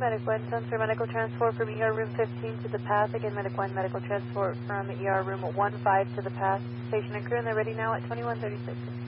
Medic 1, transfer medical transport from ER room 15 to the path. Again, Medic 1, medical transport from ER room 15 to the path. Patient and crew, and they're ready now at 2136.